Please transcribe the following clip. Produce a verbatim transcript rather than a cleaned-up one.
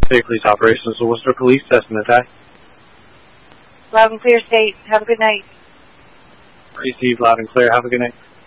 State Police Operations, the Worcester Police, Desmond Attack. Loud and clear, State. Have a good night. Received, loud and clear. Have a good night.